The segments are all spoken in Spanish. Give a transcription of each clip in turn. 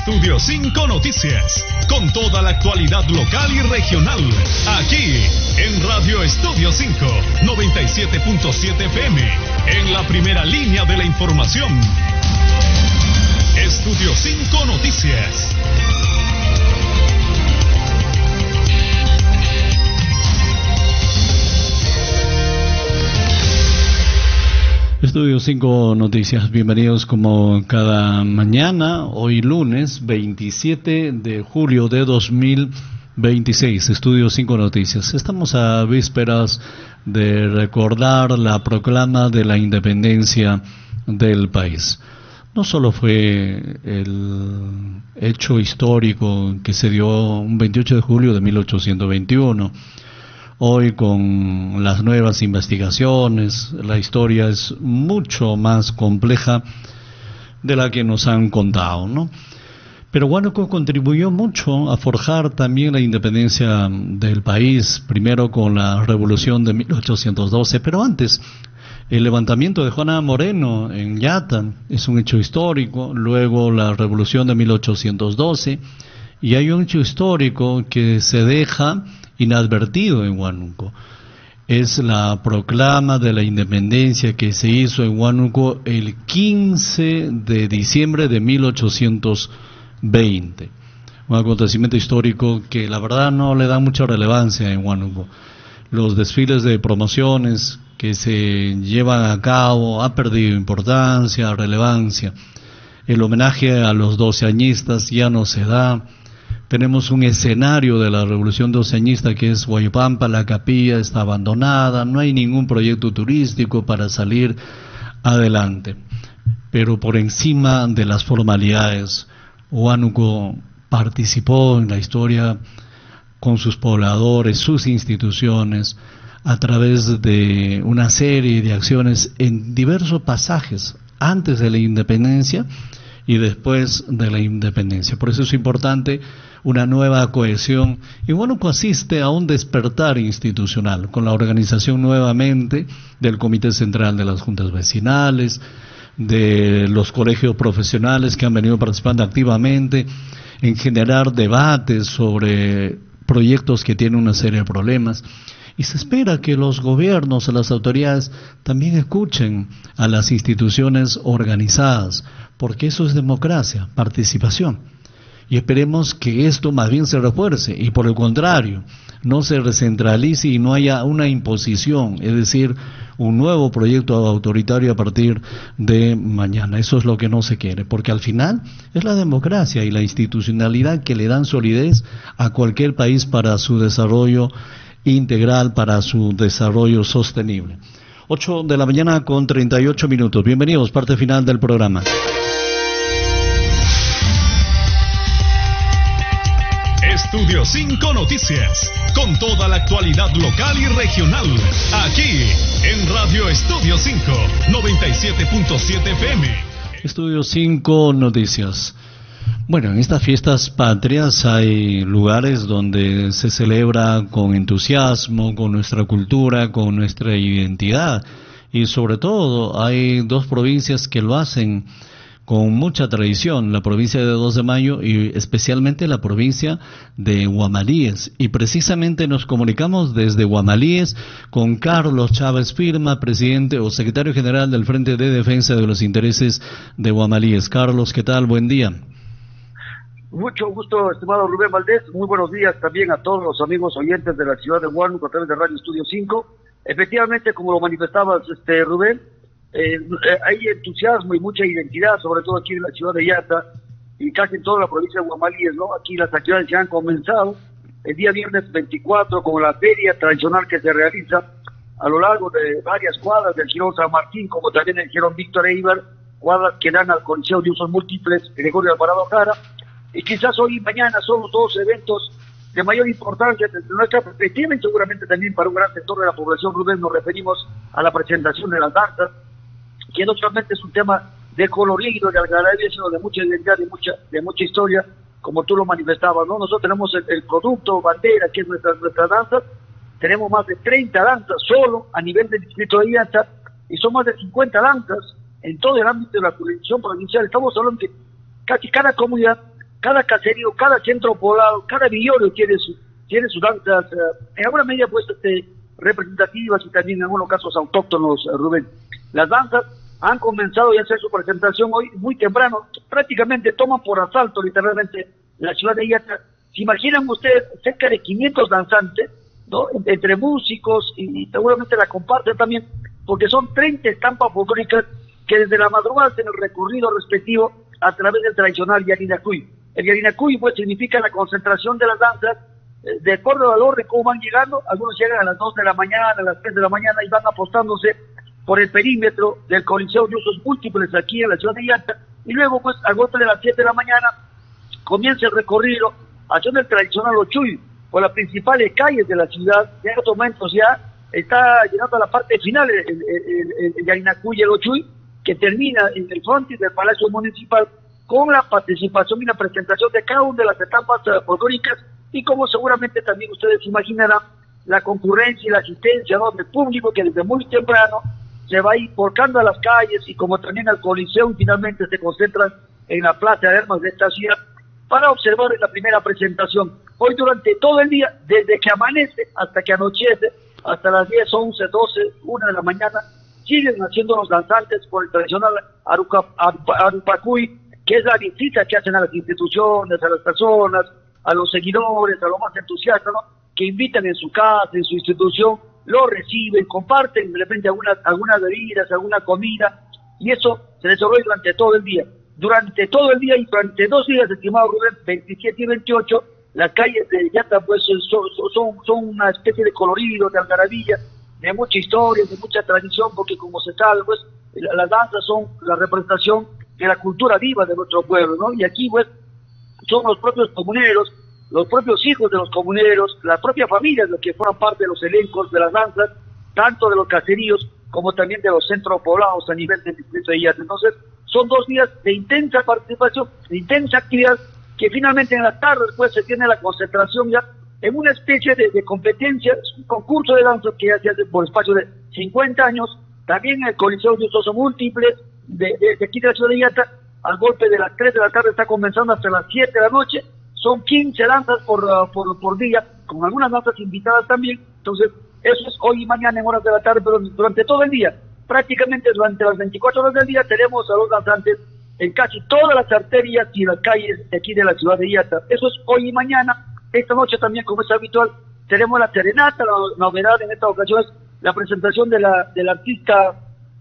Estudio 5 Noticias, con toda la actualidad local y regional, aquí en Radio Estudio 5, 97.7 FM, en la primera línea de la información. Estudio 5 Noticias. Estudio 5 Noticias, bienvenidos como cada mañana, hoy lunes 27 de julio de 2026, Estudio 5 Noticias. Estamos a vísperas de recordar la proclama de la independencia del país. No solo fue el hecho histórico que se dio un 28 de julio de 1821, hoy con las nuevas investigaciones, la historia es mucho más compleja de la que nos han contado, ¿no? Pero Huánuco contribuyó mucho a forjar también la independencia del país, primero con la revolución de 1812, pero antes el levantamiento de Juana Moreno en Llata es un hecho histórico, luego la revolución de 1812, y hay un hecho histórico que se deja inadvertido en Huánuco. Es la proclama de la independencia que se hizo en Huánuco el 15 de diciembre de 1820. Un acontecimiento histórico que la verdad no le da mucha relevancia en Huánuco. Los desfiles de promociones que se llevan a cabo ha perdido importancia, relevancia. El homenaje a los doceañistas ya no se da. Tenemos un escenario de la revolución doceañista que es Huayupampa, la capilla está abandonada, no hay ningún proyecto turístico para salir adelante. Pero por encima de las formalidades, Huánuco participó en la historia con sus pobladores, sus instituciones, a través de una serie de acciones en diversos pasajes, antes de la independencia y después de la independencia. Por eso es importante una nueva cohesión, y Huánuco asiste a un despertar institucional, con la organización nuevamente del Comité Central de las Juntas Vecinales, de los colegios profesionales que han venido participando activamente en generar debates sobre proyectos que tienen una serie de problemas, y se espera que los gobiernos, las autoridades, también escuchen a las instituciones organizadas, porque eso es democracia, participación. Y esperemos que esto más bien se refuerce y por el contrario, no se recentralice y no haya una imposición, es decir, un nuevo proyecto autoritario a partir de mañana. Eso es lo que no se quiere, porque al final es la democracia y la institucionalidad que le dan solidez a cualquier país para su desarrollo integral, para su desarrollo sostenible. 8 de la mañana con 38 minutos. Bienvenidos, parte final del programa. Estudio 5 Noticias, con toda la actualidad local y regional, aquí en Radio Estudio 5, 97.7 FM. Estudio 5 Noticias. Bueno, en estas fiestas patrias hay lugares donde se celebra con entusiasmo, con nuestra cultura, con nuestra identidad, y sobre todo hay dos provincias que lo hacen con mucha tradición, la provincia de 2 de Mayo y especialmente la provincia de Guamalíes. Y precisamente nos comunicamos desde Guamalíes con Carlos Chávez Firma, presidente o secretario general del Frente de Defensa de los Intereses de Guamalíes. Carlos, ¿qué tal? Buen día. Mucho gusto, estimado Rubén Valdés. Muy buenos días también a todos los amigos oyentes de la ciudad de Huánuco a través de Radio Estudio 5. Efectivamente, como lo manifestabas, Rubén, hay entusiasmo y mucha identidad, sobre todo aquí en la ciudad de Llata y casi en toda la provincia de Guamalíes, ¿no? Aquí las actividades ya han comenzado el día viernes 24 con la feria tradicional que se realiza a lo largo de varias cuadras del Jirón San Martín, como también el Jirón Víctor Eibar, cuadras que dan al Coliseo de Usos Múltiples Gregorio Alvarado Jara, y quizás hoy y mañana son los dos eventos de mayor importancia desde nuestra perspectiva y seguramente también para un gran sector de la población. Rubén, nos referimos a la presentación de las danzas, que no solamente es un tema de colorido, de algarabía, sino de mucha identidad y de mucha historia, como tú lo manifestabas, ¿no? Nosotros tenemos el producto bandera, que es nuestra danza. Tenemos más de 30 danzas solo a nivel del distrito de Llata, y son más de 50 danzas en todo el ámbito de la jurisdicción provincial. Estamos hablando que casi cada comunidad cada caserío, cada centro poblado, cada villorrio tiene sus danzas, en alguna medida pues representativas y también en algunos casos autóctonos, Rubén. Las danzas han comenzado ya a hacer su presentación hoy muy temprano, prácticamente toman por asalto literalmente la ciudad de Illata. ¿Se imaginan ustedes cerca de 500 danzantes, ¿no? Entre músicos y seguramente la comparsa también, porque son 30 estampas folclóricas que desde la madrugada hacen el recorrido respectivo a través del tradicional Yarinacuy. El Yarinacuy pues significa la concentración de las danzas, de acuerdo al orden cómo van llegando. Algunos llegan a las 2 de la mañana, a las 3 de la mañana y van apostándose por el perímetro del Coliseo de Usos Múltiples aquí en la ciudad de Illata, y luego pues a golpe de las 7 de la mañana comienza el recorrido haciendo el tradicional Ochuy por las principales calles de la ciudad. En estos momentos ya está llegando a la parte final el Yarinacuy y el Ochuy, que termina en el frontis del Palacio Municipal con la participación y la presentación de cada una de las etapas folclóricas, y como seguramente también ustedes imaginarán, la concurrencia y la asistencia, ¿no?, del público que desde muy temprano se va a ir volcando a las calles y como también al Coliseo, y finalmente se concentran en la Plaza de Armas de esta ciudad para observar la primera presentación. Hoy durante todo el día, desde que amanece hasta que anochece, hasta las 10, 11, 12, 1 de la mañana, siguen haciendo los danzantes por el tradicional Arupacuy, que es la visita que hacen a las instituciones, a las personas, a los seguidores, a los más entusiastas, ¿no?, que invitan en su casa, en su institución, lo reciben, comparten de repente algunas bebidas, alguna comida, y eso se desarrolla durante todo el día. Durante todo el día y durante 2 días, estimado Rubén, 27 y 28, las calles de Illata pues son una especie de colorido, de algarabía, de mucha historia, de mucha tradición, porque como se sabe, pues las danzas son la representación de la cultura viva de nuestro pueblo, ¿no? Y aquí pues son los propios comuneros, los propios hijos de los comuneros, las propias familias los que forman parte de los elencos de las danzas, tanto de los caseríos como también de los centros poblados a nivel del distrito de Illata. Entonces, son 2 días de intensa participación, de intensa actividad, que finalmente en la tarde después se tiene la concentración ya en una especie de competencia, un concurso de danza que ya se hace por espacio de 50 años, también en el Coliseo de Usos Múltiples de aquí de la ciudad de Illata, al golpe de las 3 de la tarde está comenzando hasta las 7 de la noche. Son 15 danzas por día, con algunas danzas invitadas también. Entonces, eso es hoy y mañana en horas de la tarde, pero durante todo el día, prácticamente durante las 24 horas del día, tenemos a los danzantes en casi todas las arterias y las calles de aquí de la ciudad de Illata. Eso es hoy y mañana. Esta noche también, como es habitual, tenemos la serenata. La novedad en esta ocasión es la presentación del artista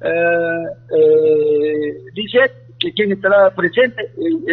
Lisset, quien estará presente,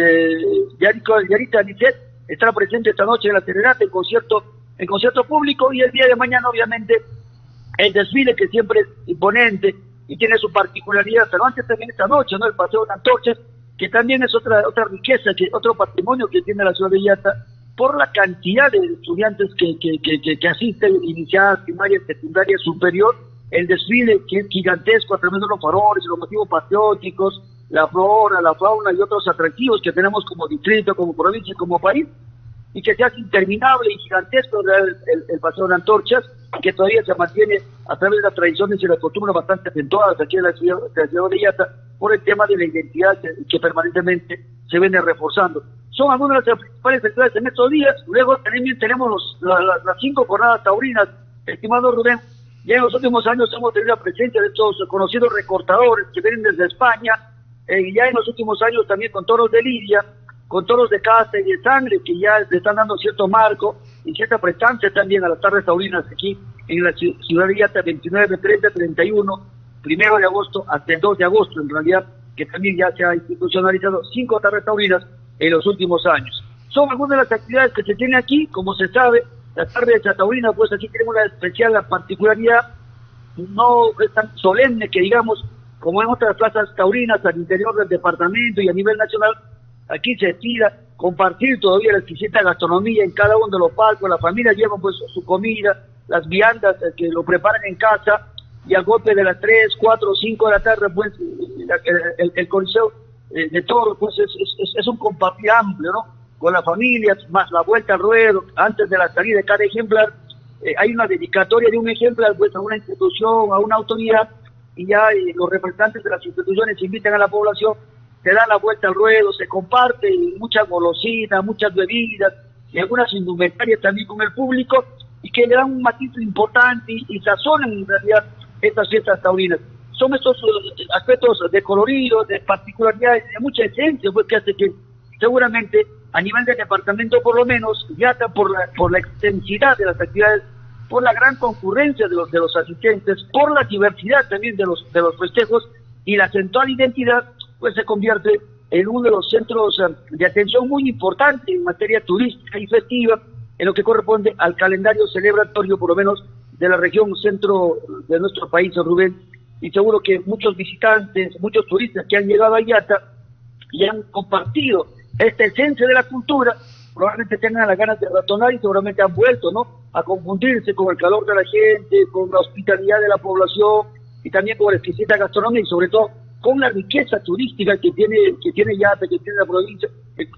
Yarita Lisset, estará presente esta noche en la serenata, en concierto público, y el día de mañana obviamente el desfile, que siempre es imponente y tiene su particularidad, pero antes también esta noche, ¿no?, el paseo de antorchas, que también es otra riqueza, otro patrimonio que tiene la ciudad de Illata, por la cantidad de estudiantes que asisten, iniciadas, primaria, secundaria, superior. El desfile, que es gigantesco, a través de los faroles, los motivos patrióticos, la flora, la fauna y otros atractivos que tenemos como distrito, como provincia, como país, y que se hace interminable y gigantesco el paseo de antorchas, que todavía se mantiene a través de las tradiciones y las costumbres bastante acentuadas aquí en la ciudad de Illata, por el tema de la identidad que permanentemente se viene reforzando. Son algunas de las principales actividades en estos días. Luego también tenemos las 5 jornadas taurinas, estimado Rubén. Ya en los últimos años hemos tenido la presencia de estos conocidos recortadores que vienen desde España, ya en los últimos años también con toros de lidia, con toros de caza y de sangre, que ya le están dando cierto marco y cierta prestancia también a las tardes taurinas aquí en la ciudad de Illata, 29, 30, 31, 1 de agosto hasta el 2 de agosto, en realidad, que también ya se ha institucionalizado 5 tardes taurinas en los últimos años. Son algunas de las actividades que se tienen aquí. Como se sabe, la tarde de taurina, pues aquí tenemos una especial particularidad, no es tan solemne que digamos, como en otras plazas taurinas al interior del departamento y a nivel nacional. Aquí se estira compartir todavía la exquisita gastronomía en cada uno de los palcos. La familia lleva pues su comida, las viandas que lo preparan en casa, y al golpe de las 3, 4, 5 de la tarde, pues el coliseo de toros, pues es un compartir amplio, ¿no?, con la familia, más la vuelta al ruedo. Antes de la salida de cada ejemplar, hay una dedicatoria de un ejemplar pues a una institución, a una autoridad, y ya los representantes de las instituciones invitan a la población se da la vuelta al ruedo, se comparte muchas golosinas, muchas bebidas y algunas indumentarias también con el público, y que le dan un matiz importante y sazonan en realidad estas fiestas taurinas. Son estos aspectos de colorido, de particularidades, de mucha esencia, pues, que hace que seguramente a nivel del departamento, por lo menos, ya por la extensidad de las actividades, por la gran concurrencia de los asistentes, por la diversidad también de los festejos y la acentuada identidad, pues se convierte en uno de los centros de atención muy importante en materia turística y festiva, en lo que corresponde al calendario celebratorio, por lo menos de la región centro de nuestro país, Rubén. Y seguro que muchos visitantes, muchos turistas que han llegado a Yata y han compartido esta esencia de la cultura, probablemente tengan las ganas de retornar y seguramente han vuelto, ¿no?, a confundirse con el calor de la gente, con la hospitalidad de la población y también con la exquisita gastronomía y sobre todo con la riqueza turística que tiene Yata, que tiene la provincia,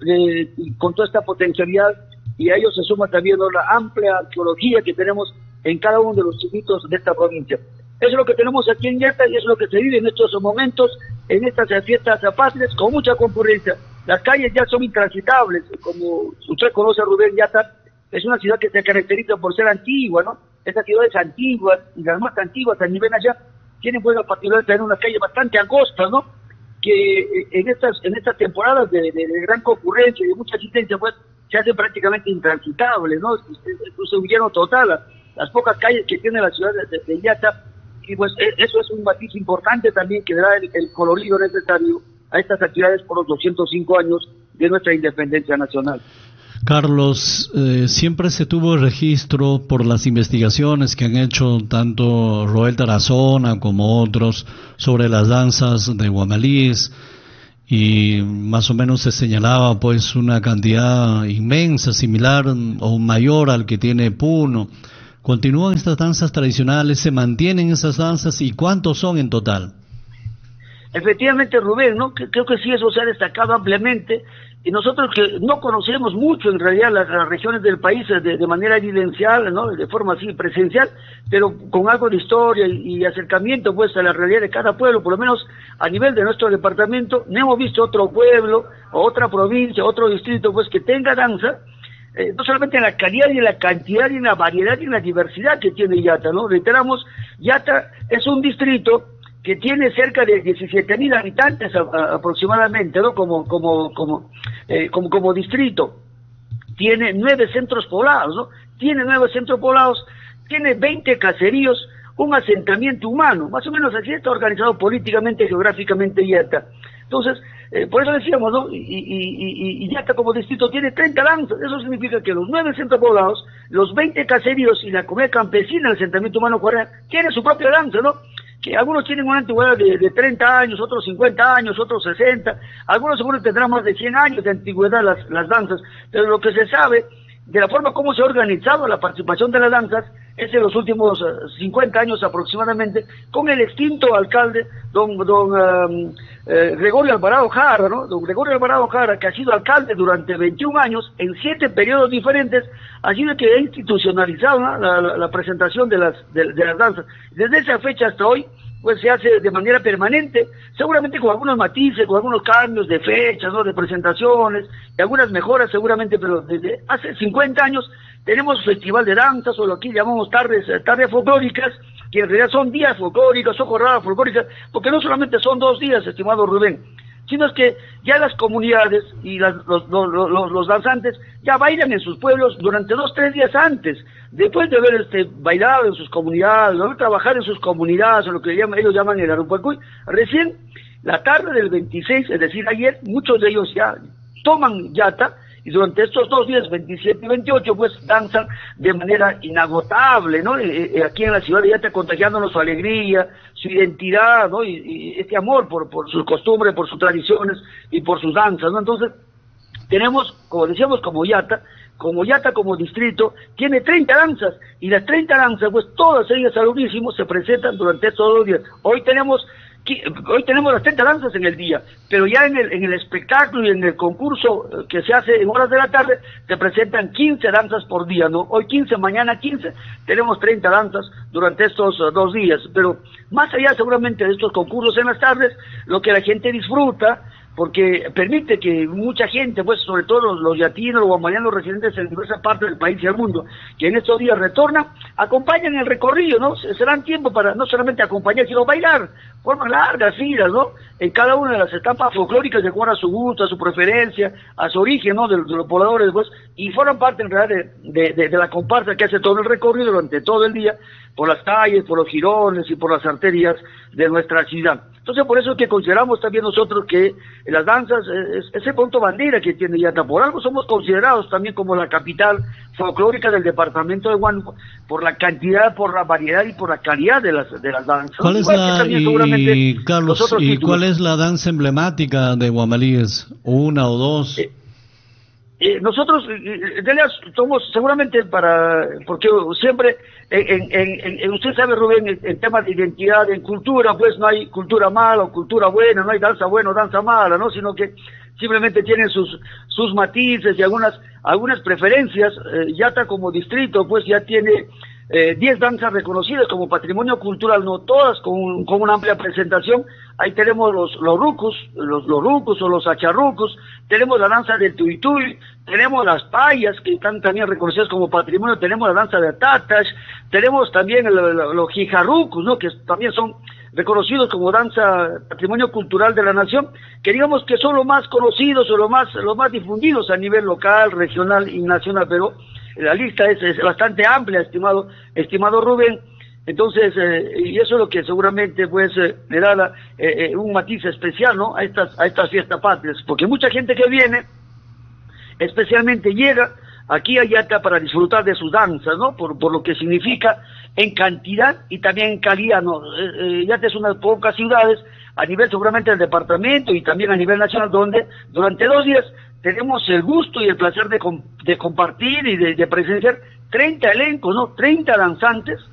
con toda esta potencialidad, y a ello se suma también, ¿no?, la amplia arqueología que tenemos en cada uno de los sitios de esta provincia. Eso es lo que tenemos aquí en Yata y es lo que se vive en estos momentos, en estas fiestas patrias, con mucha concurrencia. Las calles ya son intransitables, como usted conoce, Rubén. Yata es una ciudad que se caracteriza por ser antigua, ¿no? Estas ciudades antiguas, y las más antiguas a nivel allá, tienen buena particularidad de tener una calle bastante angosta, ¿no?, que en estas temporadas de gran concurrencia y de mucha asistencia, pues, se hacen prácticamente intransitables, ¿no? Es un lleno total, las pocas calles que tiene la ciudad de Yata, y pues eso es un matiz importante también que da el colorido necesario a estas actividades por los 205 años de nuestra independencia nacional. Carlos, siempre se tuvo registro por las investigaciones que han hecho tanto Roel Tarazona como otros sobre las danzas de Guamalís, y más o menos se señalaba pues una cantidad inmensa, similar o mayor al que tiene Puno. ¿Continúan estas danzas tradicionales? ¿Se mantienen esas danzas? ¿Y cuántos son en total? Efectivamente, Rubén, ¿no? Creo que sí, eso se ha destacado ampliamente, y nosotros que no conocemos mucho en realidad las regiones del país de manera evidencial, ¿no?, de forma así presencial, pero con algo de historia y acercamiento pues a la realidad de cada pueblo, por lo menos a nivel de nuestro departamento, no hemos visto otro pueblo, o otra provincia, otro distrito pues que tenga danza, no solamente en la calidad y en la cantidad y en la variedad y en la diversidad que tiene Yata, ¿no? Reiteramos, Yata es un distrito que tiene cerca de 17.000 habitantes aproximadamente, ¿no?, como distrito. Tiene 9 centros poblados, ¿no? Tiene 9 centros poblados, tiene 20 caseríos, un asentamiento humano, más o menos así está organizado políticamente, geográficamente Yata. Entonces, por eso decíamos, ¿no?, y Yata como distrito tiene 30 danzas. Eso significa que los 9 centros poblados, los 20 caseríos y la comunidad campesina, el asentamiento humano coreano, tiene su propia danza, ¿no?, que algunos tienen una antigüedad de 30 años, otros 50 años, otros 60, algunos seguro tendrán más de 100 años de antigüedad las danzas, pero lo que se sabe de la forma como se ha organizado la participación de las danzas es en los últimos 50 años aproximadamente, con el extinto alcalde, don Gregorio Alvarado Jara, ¿no? Don Gregorio Alvarado Jara, que ha sido alcalde durante 21 años, en 7 periodos diferentes, ha sido el que ha institucionalizado, ¿no?, la presentación de las danzas. Desde esa fecha hasta hoy, pues se hace de manera permanente, seguramente con algunos matices, con algunos cambios de fechas, ¿no?, de presentaciones, y algunas mejoras seguramente, pero desde hace 50 años tenemos festival de danzas, o lo que llamamos tardes folclóricas, que en realidad son días folclóricos, son jornadas folclóricas, porque no solamente son 2 días, estimado Rubén, sino es que ya las comunidades y los danzantes ya bailan en sus pueblos durante 2-3 días antes, después de haber bailado en sus comunidades, de haber trabajado en sus comunidades, o lo que ellos llaman el Arupacuy. Recién la tarde del 26, es decir, ayer, muchos de ellos ya toman Yata, y durante estos 2 días, 27 y 28, pues danzan de manera inagotable, ¿no?, aquí en la ciudad de Yata, contagiándonos su alegría, su identidad, ¿no?, y este amor por sus costumbres, por sus tradiciones y por sus danzas, ¿no? Entonces, tenemos, como decíamos, como Yata como distrito, tiene 30 danzas, y las 30 danzas, pues todas ellas al unísimo se presentan durante estos 2 días. Hoy tenemos las 30 danzas en el día, pero ya en el espectáculo y en el concurso que se hace en horas de la tarde, se presentan 15 danzas por día, ¿no? Hoy 15, mañana 15, tenemos 30 danzas durante estos 2 días, pero más allá seguramente de estos concursos en las tardes, lo que la gente disfruta porque permite que mucha gente, pues sobre todo los yatinos, los guamarianos residentes en diversas partes del país y del mundo, que en estos días retornan, acompañan el recorrido, ¿no? Se dan tiempo para no solamente acompañar, sino bailar, forman largas filas, ¿no? En cada una de las estampas folclóricas de acuerdo a su gusto, a su preferencia, a su origen, ¿no? De los pobladores, pues, y forman parte en realidad de la comparsa que hace todo el recorrido durante todo el día, por las calles, por los jirones y por las arterias de nuestra ciudad. Entonces, por eso es que consideramos también nosotros que las danzas es ese punto bandera que tiene Yata. Por algo somos considerados también como la capital folclórica del departamento de Huánuco, por la cantidad, por la variedad y por la calidad de las danzas. ¿Cuál es Carlos, y cuál es la danza emblemática de Guamalíes? ¿Una o dos? Nosotros somos seguramente porque siempre usted sabe, Rubén, en temas de identidad, en cultura, pues no hay cultura mala o cultura buena, no hay danza buena o danza mala, ¿no? Sino que simplemente tienen sus matices y algunas preferencias. Yata como distrito pues ya tiene 10 danzas reconocidas como patrimonio cultural, no todas con una amplia presentación. Ahí tenemos los rucos o los acharrucos, tenemos la danza del tuituy, tenemos las payas que están también reconocidas como patrimonio, tenemos la danza de tatash, tenemos también los jijarrucos, ¿no? Que también son reconocidos como danza patrimonio cultural de la nación, que digamos que son los más conocidos o los más difundidos a nivel local, regional y nacional, pero la lista es bastante amplia, estimado Rubén. Entonces, y eso es lo que seguramente pues le da un matiz especial, ¿no? a estas fiestas patrias, porque mucha gente que viene especialmente llega aquí a Yata para disfrutar de sus danzas, ¿no? Por lo que significa en cantidad y también en calidad, ¿no? Yata es una de las pocas ciudades a nivel seguramente del departamento y también a nivel nacional donde durante 2 días tenemos el gusto y el placer de compartir y de presenciar 30 elencos, ¿no? 30 danzantes